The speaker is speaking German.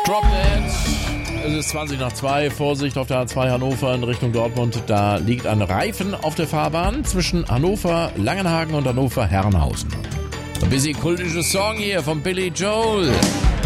Drop Dead. Es ist 20 nach 2. Vorsicht auf der A2 Hannover in Richtung Dortmund. Da liegt ein Reifen auf der Fahrbahn zwischen Hannover Langenhagen und Hannover Herrenhausen. Ein bisschen kultisches Song hier von Billy Joel.